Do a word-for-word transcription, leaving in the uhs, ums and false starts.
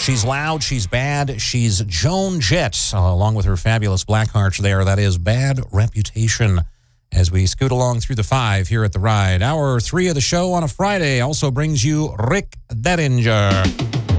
She's loud, she's bad, she's Joan Jett, uh, along with her fabulous Blackheart there. That is Bad Reputation. As we scoot along through the five here at The Ride. Hour three of the show on a Friday also brings you Rick Derringer.